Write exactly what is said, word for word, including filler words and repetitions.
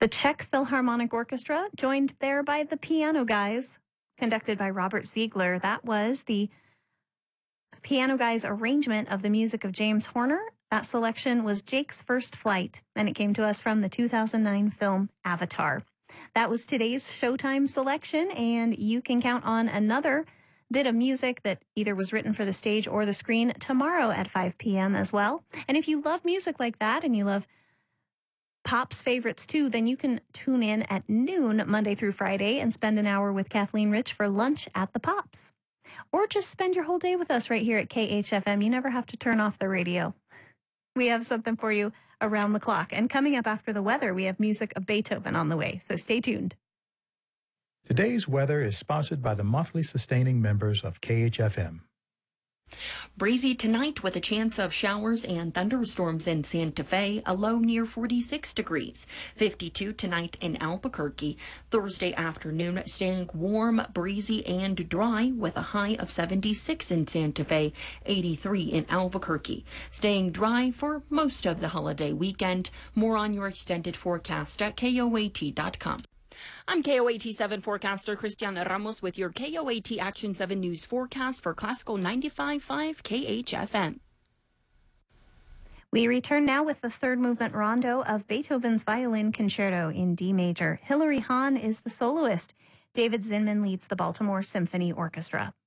The Czech Philharmonic Orchestra, joined there by the Piano Guys, conducted by Robert Ziegler. That was the Piano Guys arrangement of the music of James Horner. That selection was Jake's First Flight, and it came to us from the two thousand nine film Avatar. That was today's Showtime selection, and you can count on another bit of music that either was written for the stage or the screen tomorrow at five p.m. as well. And if you love music like that and you love Pop's favorites too, then you can tune in at noon Monday through Friday and spend an hour with Kathleen Rich for lunch at the Pops. Or just spend your whole day with us right here at K H F M. You never have to turn off the radio. We have something for you around the clock. And coming up after the weather, we have music of Beethoven on the way. So stay tuned. Today's weather is sponsored by the monthly sustaining members of K H F M. Breezy tonight with a chance of showers and thunderstorms in Santa Fe, a low near forty-six degrees. fifty-two tonight in Albuquerque. Thursday afternoon staying warm, breezy, and dry with a high of seventy-six in Santa Fe, eighty-three in Albuquerque. Staying dry for most of the holiday weekend. More on your extended forecast at K O A T dot com. I'm K O A T seven forecaster Cristiana Ramos with your K O A T Action seven News forecast for Classical ninety-five point five K H F M. We return now with the third movement rondo of Beethoven's Violin Concerto in D major. Hilary Hahn is the soloist. David Zinman leads the Baltimore Symphony Orchestra.